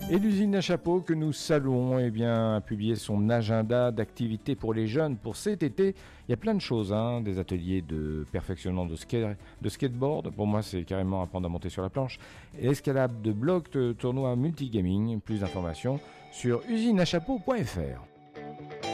Et l'usine à chapeau que nous saluons a publié son agenda d'activités pour les jeunes pour cet été. Il y a plein de choses, des ateliers de perfectionnement de skateboard. Pour moi, c'est carrément apprendre à monter sur la planche. Et escalade de blocs, tournoi multigaming. Plus d'informations sur usineachapeau.fr.